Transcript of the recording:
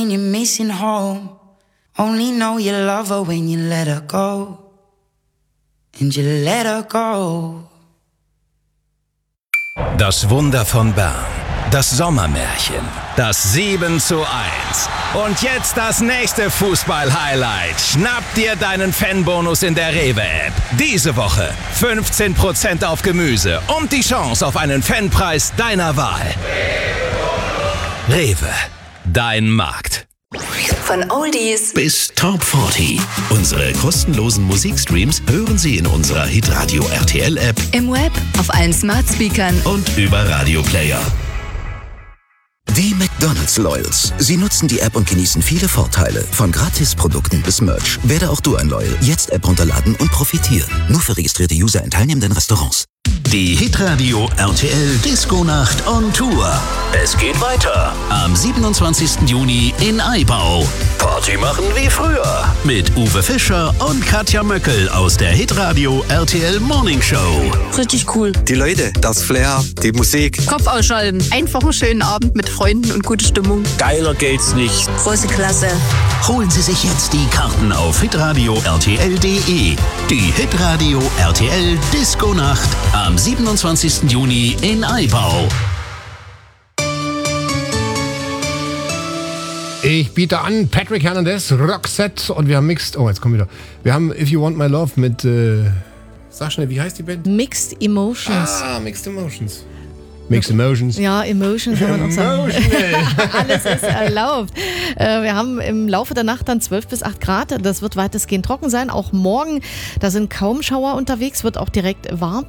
You're missing home. Only know you love her when you let her go. And you let her go. Das Wunder von Bern. Das Sommermärchen. Das 7:1. Und jetzt das nächste Fußball-Highlight. Schnapp dir deinen Fanbonus in der Rewe-App. Diese Woche 15% auf Gemüse und die Chance auf einen Fanpreis deiner Wahl. Rewe. Dein Markt. Von Oldies bis Top 40. Unsere kostenlosen Musikstreams hören Sie in unserer Hitradio RTL App, im Web, auf allen Smart Speakern und über Radio Player. Die McDonald's Loyals. Sie nutzen die App und genießen viele Vorteile. Von Gratisprodukten bis Merch. Werde auch du ein Loyal. Jetzt App runterladen und profitieren. Nur für registrierte User in teilnehmenden Restaurants. Die Hitradio RTL Disco-Nacht on Tour. Es geht weiter. Am 27. Juni in Aibau. Party machen wie früher. Mit Uwe Fischer und Katja Möckel aus der Hitradio RTL Morning Show. Richtig cool. Die Leute, das Flair, die Musik. Kopf ausschalten. Einfach einen schönen Abend mit Freunden und gute Stimmung. Geiler geht's nicht. Große Klasse. Holen Sie sich jetzt die Karten auf hitradio rtl.de. Die Hitradio RTL Disco-Nacht am 27. Juni in Aibau. Ich biete an Patrick Hernandez, Roxette und wir haben Mixed. Oh, jetzt kommen wieder. Wir haben If You Want My Love mit. Sag schnell, wie heißt die Band? Mixed Emotions. Mixed Emotions. Mixed Emotions. Ja, Emotions kann man auch sagen. Alles ist erlaubt. Wir haben im Laufe der Nacht dann 12 bis 8 Grad. Das wird weitestgehend trocken sein. Auch morgen, da sind kaum Schauer unterwegs, wird auch direkt warm.